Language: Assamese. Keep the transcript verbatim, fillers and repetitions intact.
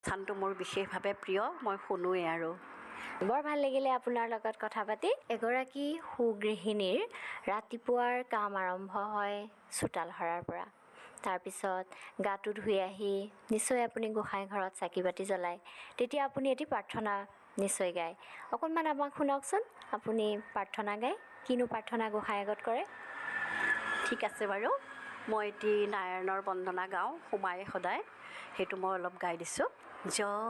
স্থানটো মোৰ বিশেষভাৱে প্ৰিয়, মই শুনোৱেই আৰু। বৰ ভাল লাগিলে আপোনাৰ লগত কথা পাতি। এগৰাকী সুগৃহিণীৰ ৰাতিপুৱাৰ কাম আৰম্ভ হয় চোতাল সৰাৰ পৰা। তাৰপিছত গাটো ধুই আহি নিশ্চয় আপুনি গোঁসাই ঘৰত চাকি বাতি জ্বলায়। তেতিয়া আপুনি এটি প্ৰাৰ্থনা নিশ্চয় গায়। অকণমান আমাক শুনাওকচোন, আপুনি প্ৰাৰ্থনা গায়, কিনো প্ৰাৰ্থনা গোঁসাই আগত কৰে? ঠিক আছে বাৰু, মই এটি নাৰায়ণৰ বন্দনা গাওঁ সোমাই সদায়, সেইটো মই অলপ গাই দিছোঁ। জ